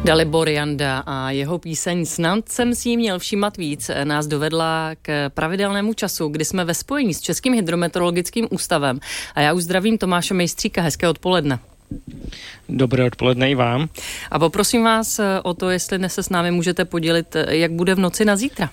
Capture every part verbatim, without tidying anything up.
Dalibor Janda a jeho píseň Snad jsem si jí měl všímat víc nás dovedla k pravidelnému času, kdy jsme ve spojení s Českým hydrometeorologickým ústavem. A já už zdravím Tomáše Mejstříka, hezké odpoledne. Dobré odpoledne i vám. A poprosím vás o to, jestli dnes se s námi můžete podělit, jak bude v noci na zítra.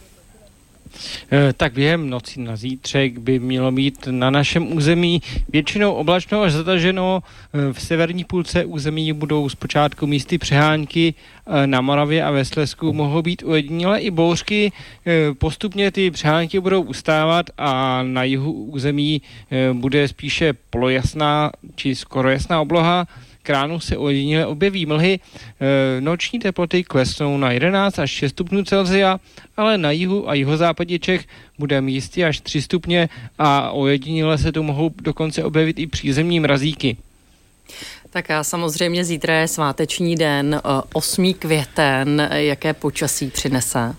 Tak během noci na zítřek by mělo být na našem území většinou oblačno až zataženo. V severní půlce území budou zpočátku místy přehánky, na Moravě a ve Slezsku mohou být ojedinělé i bouřky. Postupně ty přehánky budou ustávat a na jihu území bude spíše polojasná či skoro jasná obloha. K ránu se ojediněle objeví mlhy, noční teploty klesnou na jedenáct až šest stupňů Celsia, ale na jihu a jihozápadě Čech bude místy až tři stupně a ojediněle se tu mohou dokonce objevit i přízemní mrazíky. Tak a samozřejmě zítra je sváteční den, osmý květen, jaké počasí přinese?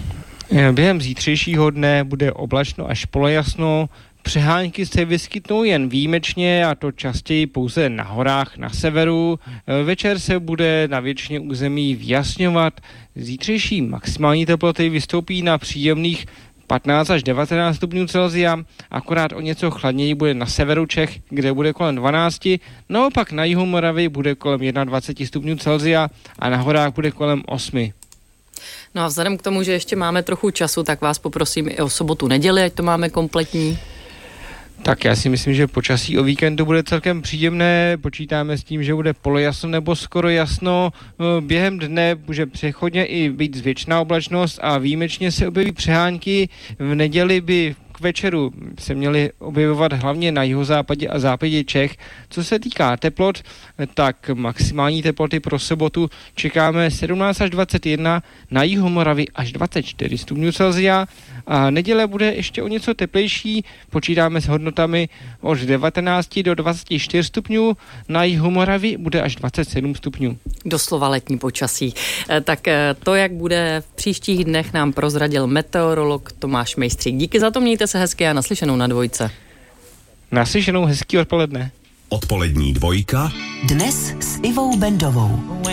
Během zítřejšího dne bude oblačno až polojasno. Přehánky se vyskytnou jen výjimečně a to častěji pouze na horách na severu. Večer se bude na většině území vyjasňovat. Zítřejší maximální teploty vystoupí na příjemných patnáct až devatenáct stupňů Celsia, akorát o něco chladněji bude na severu Čech, kde bude kolem dvanáct, naopak na jihu Moravy bude kolem dvacet jedna stupňů Celsia a na horách bude kolem osm. No a vzhledem k tomu, že ještě máme trochu času, tak vás poprosím i o sobotu, neděli, ať to máme kompletní. Tak já si myslím, že počasí o víkendu bude celkem příjemné. Počítáme s tím, že bude polojasno nebo skoro jasno. Během dne může přechodně i být zvětšená oblačnost a výjimečně se objeví přehánky. V neděli by k večeru se měly objevovat hlavně na jihozápadě a západě Čech. Co se týká teplot, tak maximální teploty pro sobotu čekáme sedmnáct až dvacet jedna, na jihu Moravy až dvacet čtyři stupňů Celsia a neděle bude ještě o něco teplejší, počítáme s hodnotami od devatenáct do dvacet čtyři stupňů, na jihu Moravy bude až dvacet sedm stupňů. Doslova letní počasí. Tak to, jak bude v příštích dnech, nám prozradil meteorolog Tomáš Mejstřík. Díky za to, mějte se hezky a naslyšenou na Dvojce. Naslyšenou, hezký odpoledne. Odpolední dvojka. Dnes s Ivou Bendovou.